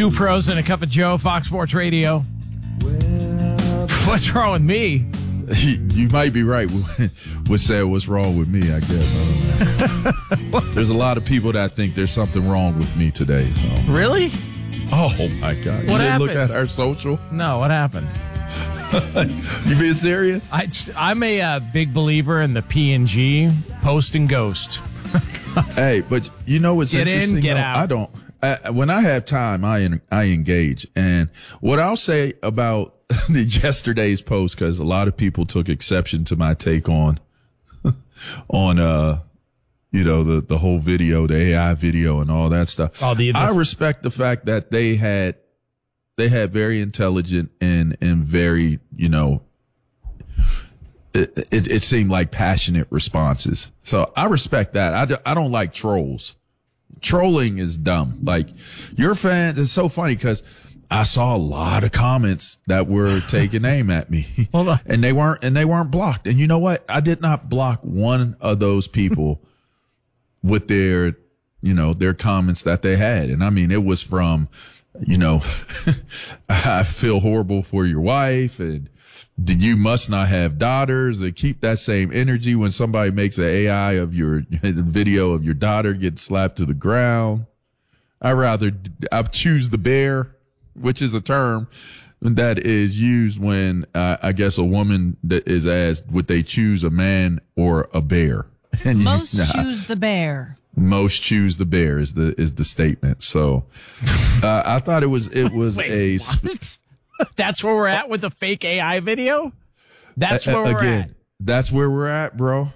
Two pros and a cup of Joe, Fox Sports Radio. What's wrong with me? You might be right with saying what's wrong with me, I guess. I don't know. There's a lot of people that think there's something wrong with me today. So. Really? Oh, my God. What happened? Look at our social? No, what happened? You being serious? I'm a big believer in the P&G, post and ghost. Hey, but you know what's interesting? Get out. I don't. When I have time, I engage. And what I'll say about yesterday's post, because a lot of people took exception to my take on the whole video, the AI video and all that stuff. I respect the fact that they had very intelligent and very, it seemed like passionate responses. So I respect that. I don't like trolls. Trolling is dumb. Like, your fans, it's so funny because I saw a lot of comments that were taking aim at me. And they weren't blocked. And you know what? I did not block one of those people with their comments that they had. And I mean, it was from, I feel horrible for your wife, and you must not have daughters, and keep that same energy when somebody makes an AI of your video of your daughter getting slapped to the ground. I choose the bear, which is a term that is used when, I guess, a woman that is asked, would they choose a man or a bear? And choose the bear. Most choose the bear is the statement. So, I thought it was Wait, what? That's where we're at with the fake AI video? That's where we're at. That's where we're at, bro.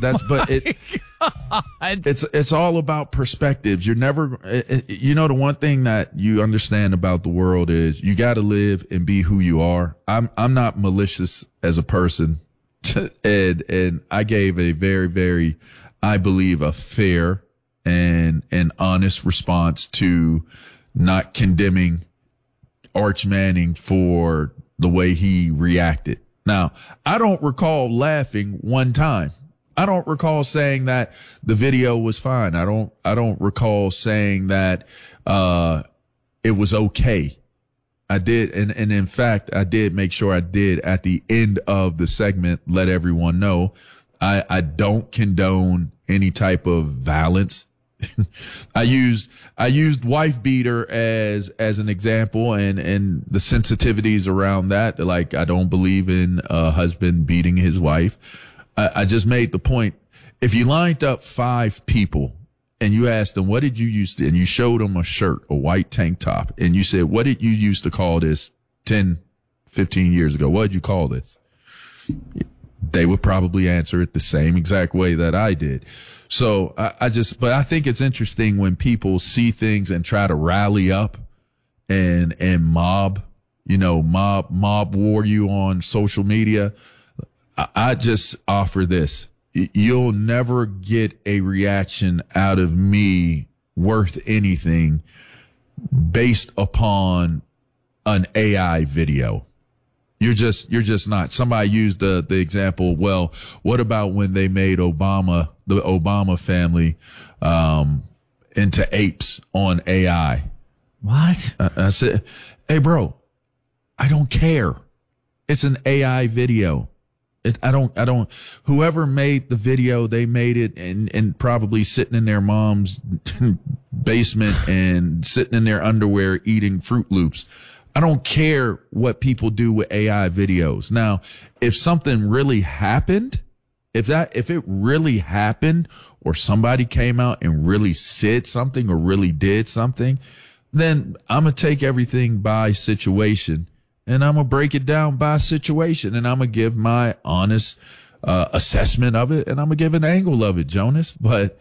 It's all about perspectives. You're never, the one thing that you understand about the world is you got to live and be who you are. I'm not malicious as a person. And I gave a very, very, I believe, a fair and an honest response to not condemning Arch Manning for the way he reacted. Now, I don't recall laughing one time. I don't recall saying that the video was fine. I don't recall saying that, it was okay. I did. And in fact, I did make sure I did at the end of the segment, let everyone know I don't condone any type of violence. I used wife beater as an example and the sensitivities around that. Like, I don't believe in a husband beating his wife. I just made the point. If you lined up 5 people and you asked them, what did you use to, and you showed them a shirt, a white tank top, and you said, what did you used to call this 10, 15 years ago? What did you call this? They would probably answer it the same exact way that I did. So but I think it's interesting when people see things and try to rally up and mob war you on social media. I just offer this. You'll never get a reaction out of me worth anything based upon an AI video. You're just not. Somebody used the example, well, what about when they made the Obama family, into apes on AI? What? I said, hey, bro, I don't care. It's an AI video. Whoever made the video, they made it and probably sitting in their mom's basement and sitting in their underwear eating Fruit Loops. I don't care what people do with AI videos. Now, if something really happened, if it really happened, or somebody came out and really said something or really did something, then I'm going to take everything by situation and I'm going to break it down by situation and I'm going to give my honest, assessment of it and I'm going to give an angle of it, Jonas. But,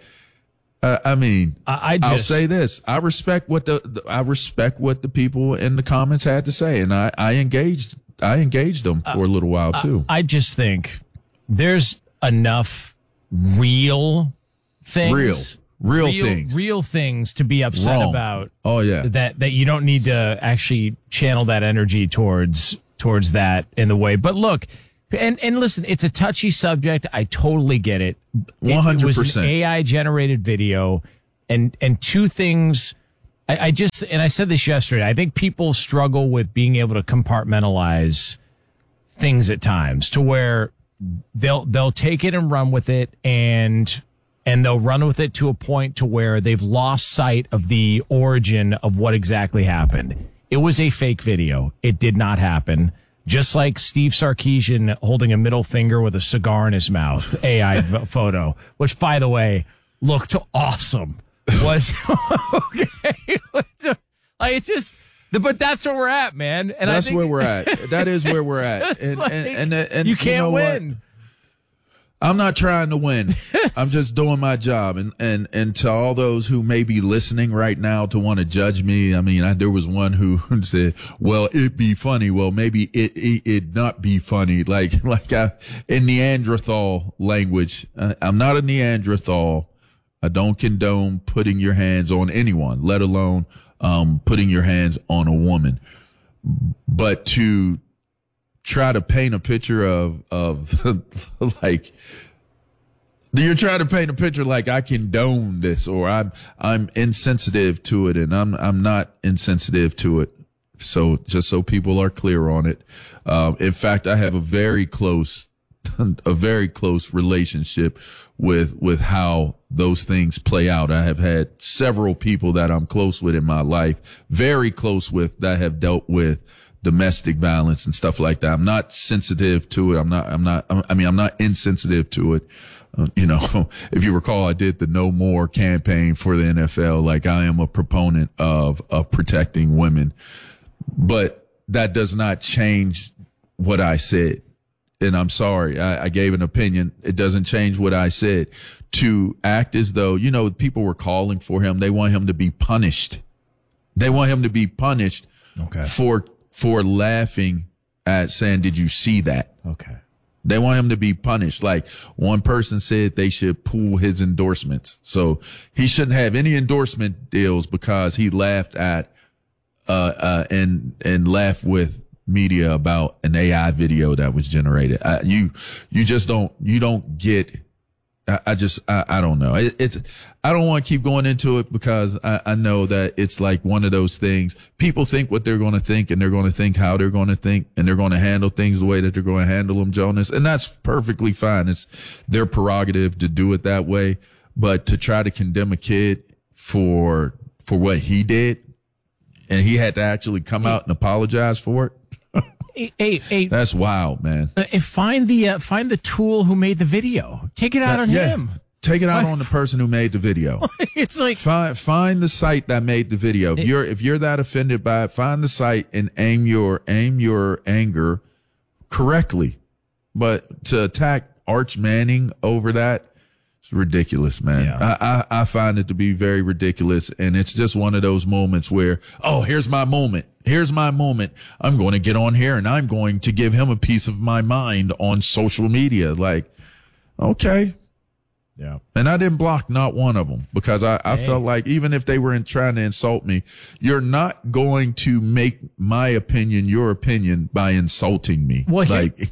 I'll say this. I respect what the people in the comments had to say. And I engaged them for a little while too. I just think there's enough real things. Real things to be upset about. Oh yeah. That you don't need to actually channel that energy towards that in the way. But look, and listen, it's a touchy subject. I totally get it. 100%. It was an AI generated video and two things I just, and I said this yesterday, I think people struggle with being able to compartmentalize things at times to where they'll take it and run with it, and they'll run with it to a point to where they've lost sight of the origin of what exactly happened. It was a fake video. It did not happen. Just like Steve Sarkisian holding a middle finger with a cigar in his mouth, AI photo, which, by the way, looked awesome. Was okay. Like, it's just, but that's where we're at, man. And that's I think, where we're at. That is where we're at. And you can't know win. What? I'm not trying to win. I'm just doing my job. And to all those who may be listening right now to want to judge me, I mean, there was one who said, well, it'd be funny. Well, maybe it not be funny. Like in Neanderthal language, I'm not a Neanderthal. I don't condone putting your hands on anyone, let alone, putting your hands on a woman. But to try to paint a picture of like, you're trying to paint a picture like I condone this, or I'm insensitive to it, and I'm not insensitive to it. So just so people are clear on it. In fact, I have a very close relationship with how those things play out. I have had several people that I'm close with in my life, very close with, that have dealt with domestic violence and stuff like that. I'm not sensitive to it. I'm not insensitive to it. If you recall, I did the No More campaign for the NFL. Like, I am a proponent of protecting women, but that does not change what I said. And I'm sorry, I gave an opinion. It doesn't change what I said. To act as though, people were calling for him. They want him to be punished. They want him to be punished for laughing at saying, did you see that? Okay. They want him to be punished. Like, one person said they should pull his endorsements. So he shouldn't have any endorsement deals because he laughed at, and laughed with media about an AI video that was generated. You don't get, I don't know. I don't want to keep going into it because I know that it's like one of those things. People think what they're going to think, and they're going to think how they're going to think, and they're going to handle things the way that they're going to handle them, Jonas. And that's perfectly fine. It's their prerogative to do it that way. But to try to condemn a kid for what he did, and he had to actually come out and apologize for it. That's wild, man. Find the tool who made the video. Take it out on him. Take it out on the person who made the video. It's like, find the site that made the video. If you're that offended by it, find the site and aim your anger correctly. But to attack Arch Manning over that, it's ridiculous, man. Yeah. I find it to be very ridiculous. And it's just one of those moments where, oh, here's my moment. I'm going to get on here and I'm going to give him a piece of my mind on social media. Like, okay. Yeah. And I didn't block not one of them because I felt like even if they were trying to insult me, you're not going to make my opinion your opinion by insulting me. Well,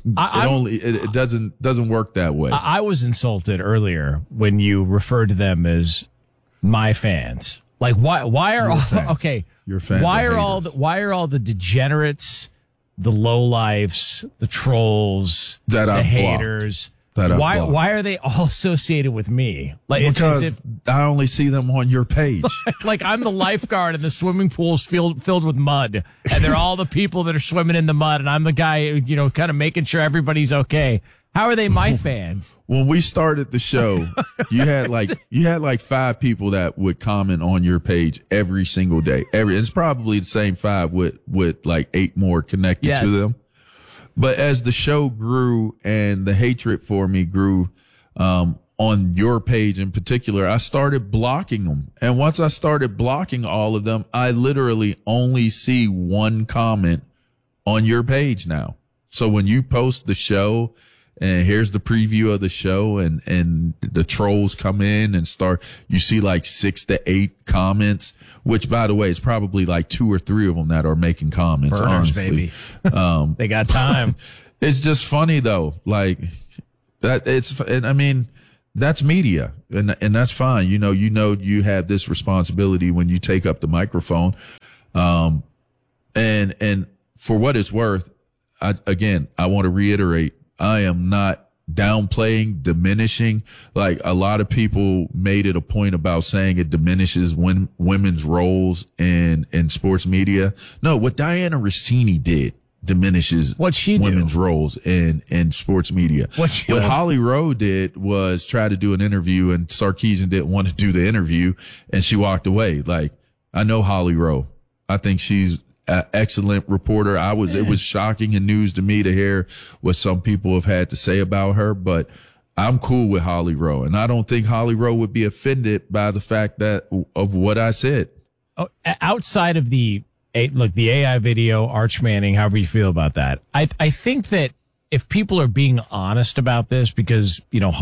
it doesn't work that way. I was insulted earlier when you referred to them as my fans. Like, why are all fans. Okay? Your fans. Why are all the degenerates, the lowlifes, the trolls, that the I've haters? Why are they all associated with me? Like, because I only see them on your page. Like, I'm the lifeguard and the swimming pool's filled with mud, and they're all the people that are swimming in the mud, and I'm the guy, kind of making sure everybody's okay. How are they my fans? When we started the show, you had like 5 people that would comment on your page every single day. It's probably the same 5 with like 8 more connected to them. But as the show grew and the hatred for me grew, on your page in particular, I started blocking them. And once I started blocking all of them, I literally only see one comment on your page now. So when you post the show and here's the preview of the show and the trolls come in and you see like 6 to 8 comments, which by the way, is probably like 2 or 3 of them that are making comments. Burners, honestly. Baby. They got time. It's just funny though. Like that that's media, and that's fine. You have this responsibility when you take up the microphone. And for what it's worth, I want to reiterate, I am not downplaying, diminishing. Like a lot of people made it a point about saying it diminishes women's roles in sports media. No, what Diana Rossini did diminishes women's roles in sports media. What Holly Rowe did was try to do an interview, and Sarkisian didn't want to do the interview, and she walked away. Like, I know Holly Rowe. I think she's an excellent reporter. It was shocking and news to me to hear what some people have had to say about her, but I'm cool with Holly Rowe, and I don't think Holly Rowe would be offended by the fact of what I said. Oh, outside of the AI video, Arch Manning, however you feel about that, I think that if people are being honest about this, because,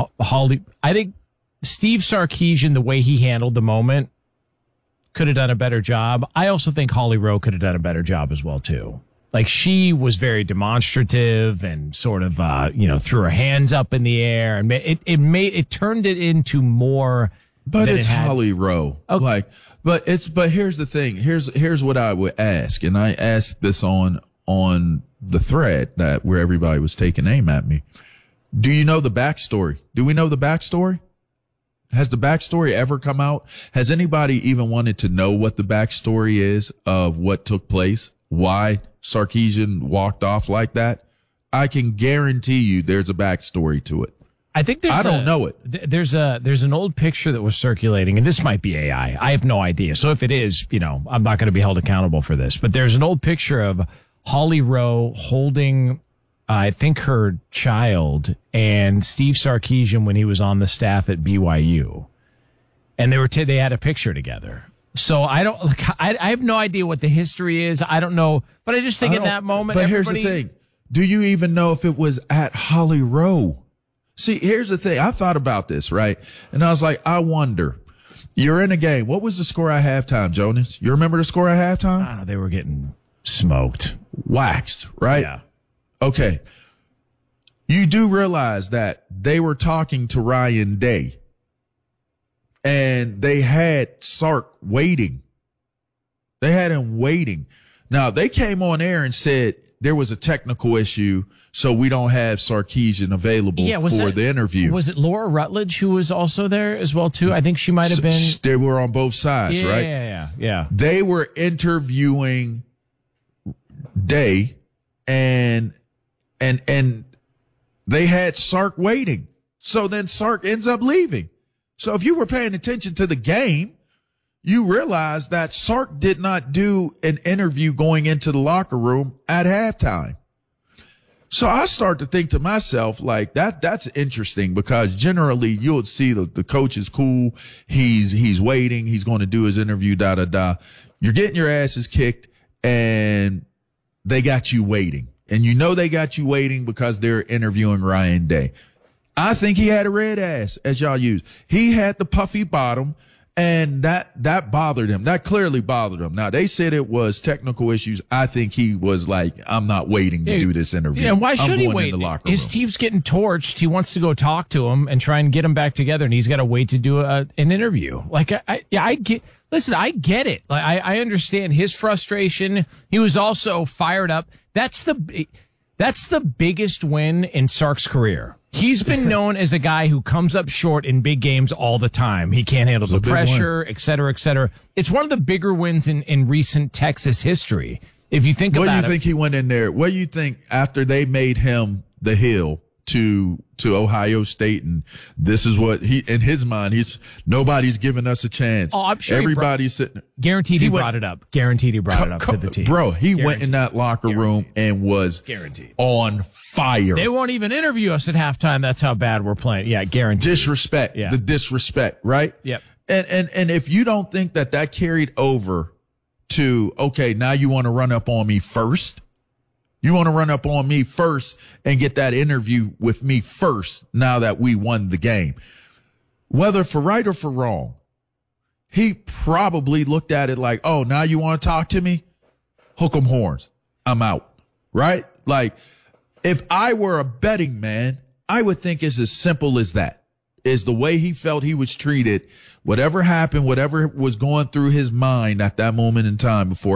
I think Steve Sarkisian, the way he handled the moment, could have done a better job. I also think Holly Rowe could have done a better job as well, too. Like, she was very demonstrative and sort of, threw her hands up in the air, and it turned it into more. But it's Holly Rowe. Okay. But here's the thing. Here's what I would ask. And I asked this on the thread where everybody was taking aim at me. Do you know the backstory? Do we know the backstory? Has the backstory ever come out? Has anybody even wanted to know what the backstory is of what took place? Why Sarkisian walked off like that? I can guarantee you there's a backstory to it. I think I don't know it. There's an old picture that was circulating, and this might be AI. I have no idea. So if it is, I'm not going to be held accountable for this. But there's an old picture of Holly Rowe holding, I think, her child, and Steve Sarkisian when he was on the staff at BYU, and they had a picture together. So I have no idea what the history is. I don't know, but I just think in that moment. But here's the thing: do you even know if it was at Holly Rowe? See, here's the thing. I thought about this, right? And I was like, I wonder. You're in a game. What was the score at halftime, Jonas? You remember the score at halftime? They were getting smoked, waxed, right? Yeah. Okay. You do realize that they were talking to Ryan Day, and they had Sark waiting. They had him waiting. Now, they came on air and said there was a technical issue, so we don't have Sarkisian available for the interview. Was it Laura Rutledge who was also there as well, too? I think she might have been. They were on both sides, right? Yeah. They were interviewing Day, and they had Sark waiting. So then Sark ends up leaving. So if you were paying attention to the game, you realize that Sark did not do an interview going into the locker room at halftime. So I start to think to myself, like, that's interesting, because generally you'll see the coach is cool. He's waiting. He's going to do his interview, You're getting your asses kicked, and they got you waiting. And they got you waiting because they're interviewing Ryan Day. I think he had a red ass, as y'all use. He had the puffy bottom, and that bothered him. That clearly bothered him. Now, they said it was technical issues. I think he was like, I'm not waiting to do this interview. Yeah, why should he wait? His team's getting torched. He wants to go talk to him and try and get him back together, and he's got to wait to do an interview. Like, I get. Listen, I get it. Like, I understand his frustration. He was also fired up. That's the biggest win in Sark's career. He's been known as a guy who comes up short in big games all the time. He can't handle the pressure, et cetera, et cetera. It's one of the bigger wins in recent Texas history. If you think about it. What do you think he went in there? What do you think after they made him the heel to Ohio State, and this is what in his mind, nobody's giving us a chance. Oh, I'm sure everybody's sitting. Guaranteed he brought it up. Guaranteed he brought it up to the team. Bro, he went in that locker room and was on fire. They won't even interview us at halftime. That's how bad we're playing. Yeah, guaranteed. Disrespect. Yeah. The disrespect, right? Yep. And if you don't think that carried over to, okay, now you want to run up on me first. You want to run up on me first and get that interview with me first now that we won the game. Whether for right or for wrong, he probably looked at it like, oh, now you want to talk to me? Hook 'em horns. I'm out. Right? Like, if I were a betting man, I would think it's as simple as that. is the way he felt he was treated. Whatever happened, whatever was going through his mind at that moment in time before